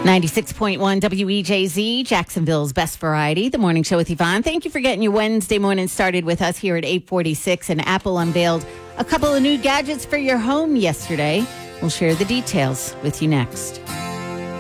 96.1 WEJZ, Jacksonville's best variety, the morning show with Yvonne. Thank you for getting your Wednesday morning started with us here at 8:46. And Apple unveiled a couple of new gadgets for your home yesterday. We'll share the details with you next.